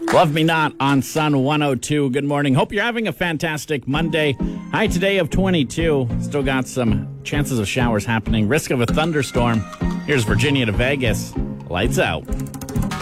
Love Me Not on Sun 102. Good morning. Hope you're having a fantastic Monday. High today of 22. Still got some chances of showers happening. Risk of a thunderstorm. Here's Virginia to Vegas. Lights out.